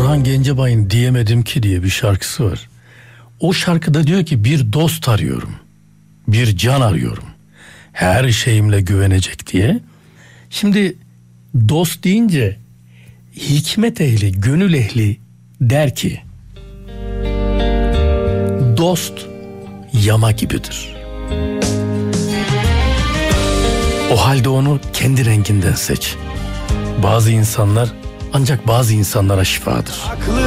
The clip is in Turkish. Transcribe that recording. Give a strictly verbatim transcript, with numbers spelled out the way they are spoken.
Orhan Gencebay'ın Diyemedim Ki diye bir şarkısı var. O şarkıda diyor ki bir dost arıyorum, bir can arıyorum, her şeyimle güvenecek diye. Şimdi dost deyince hikmet ehli, gönül ehli der ki dost yama gibidir. O halde onu kendi renginden seç. Bazı insanlar ancak bazı insanlara şifadır.